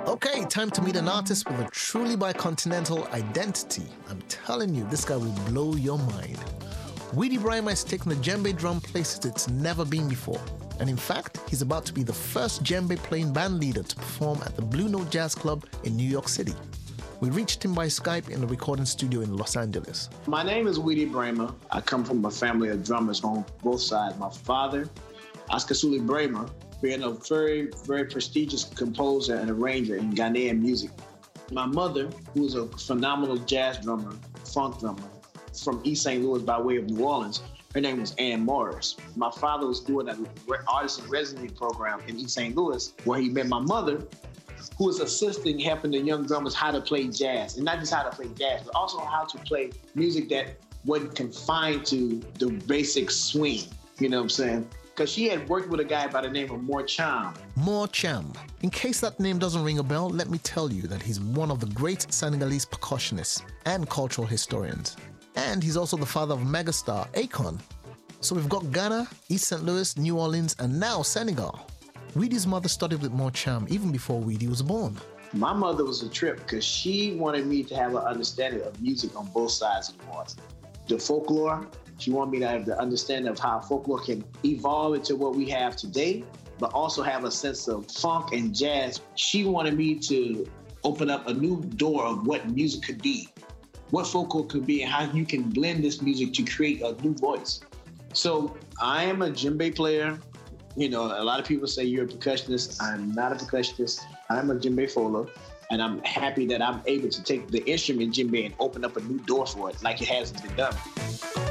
Okay, time to meet an artist with a truly bicontinental identity. I'm telling you, this guy will blow your mind. Weedy Brahima is taking the djembe drum places it's never been before. And in fact, he's about to be the first djembe playing band leader to perform at the Blue Note Jazz Club in New York City. We reached him by Skype in the recording studio in Los Angeles. My name is Weedy Brahima. I come from a family of drummers on both sides. My father, Oscar Suli Brahima, being a very, very prestigious composer and arranger in Ghanaian music. My mother, who is a phenomenal jazz drummer, funk drummer, from East St. Louis by way of New Orleans, her name was Ann Morris. My father was doing an artist in residency program in East St. Louis where he met my mother, who was assisting, helping the young drummers how to play jazz. And not just how to play jazz, but also how to play music that wasn't confined to the basic swing, you know what I'm saying? Because she had worked with a guy by the name of Mor Cham. Mor Cham. In case that name doesn't ring a bell, let me tell you that he's one of the great Senegalese percussionists and cultural historians. And he's also the father of megastar Akon. So we've got Ghana, East St. Louis, New Orleans, and now Senegal. Weedy's mother studied with Mor Cham even before Weedy was born. My mother was a trip because she wanted me to have an understanding of music on both sides of the water. The folklore, she wanted me to have the understanding of how folklore can evolve into what we have today, but also have a sense of funk and jazz. She wanted me to open up a new door of what music could be, what folklore could be, and how you can blend this music to create a new voice. So I am a djembe player. You know, a lot of people say you're a percussionist. I'm not a percussionist. I'm a djembe fola. And I'm happy that I'm able to take the instrument djembe and open up a new door for it like it hasn't been done.